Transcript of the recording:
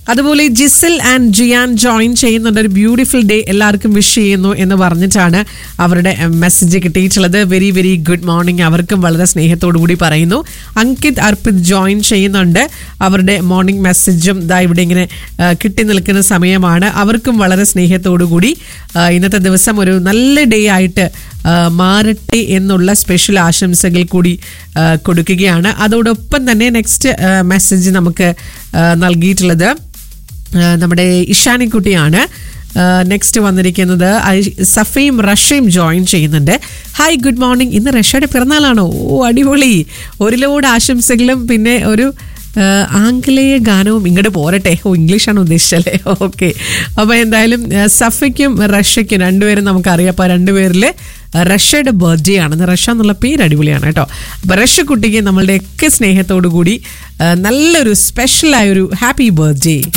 അതുപോലെ ജിസിൽ and ജിയാൻ join ചെയ്യുന്നുണ്ട്. ഒരു ബ്യൂട്ടിഫുൾ ഡേ എല്ലാവർക്കും വിഷ് ചെയ്യുന്നു എന്ന് പറഞ്ഞിട്ടാണ് അവരുടെ മെസ്സേജ് കിട്ടിയിട്ടുള്ളത്. Very very good morning. അവർക്കും വളരെ സ്നേഹത്തോടു കൂടി പറയുന്നു. അങ്കിത് അർപ്പിത് ജോയിൻ ചെയ്യുന്നുണ്ട്. അവരുടെ മോർണിംഗ് മെസ്സേജും ദാ ഇവിടെ ഇങ്ങനെ കിട്ടി നിൽക്കുന്ന സമയമാണ്. അവർക്കും വളരെ സ്നേഹത്തോടു കൂടി ഇന്നത്തെ ദിവസം ഒരു നല്ല ഡേ ആയിട്ട് മാറട്ടെ എന്നുള്ള സ്പെഷ്യൽ ആശംസകൾ കൂടി കൊടുക്കുകയാണ്. അതോടൊപ്പം തന്നെ നെക്സ്റ്റ് മെസ്സേജ് നമുക്ക് നൽകിയിട്ടുള്ളത് നമ്മുടെ ഇഷാനിക്കുട്ടിയാണ്. നെക്സ്റ്റ് വന്നിരിക്കുന്നത് സഫയും റഷയും ജോയിൻ ചെയ്യുന്നുണ്ട്. Hi good morning. ഇന്ന് റഷയുടെ പിറന്നാളാണോ? ഓ അടിപൊളി. ഒരു ലോഡ് ആശംസകളും പിന്നെ ഒരു ആംഗലേയ ഗാനവും ഇങ്ങോട്ട് പോരട്ടെ. ഇംഗ്ലീഷാണ് ഉദ്ദേശിച്ചല്ലേ? ഓക്കെ. അപ്പോൾ എന്തായാലും സഫയ്ക്കും റഷ്യയ്ക്കും രണ്ടുപേരും നമുക്കറിയാം. അപ്പോൾ രണ്ടുപേരിൽ റഷ്യയുടെ ബർത്ത്ഡേ ആണ്. റഷ്യ എന്നുള്ള പേര് അടിപൊളിയാണ് കേട്ടോ. അപ്പോൾ റഷ്യ കുട്ടിക്ക് നമ്മളുടെയൊക്കെ സ്നേഹത്തോടു കൂടി നല്ലൊരു സ്പെഷ്യലായൊരു ഹാപ്പി ബർത്ത്ഡേ.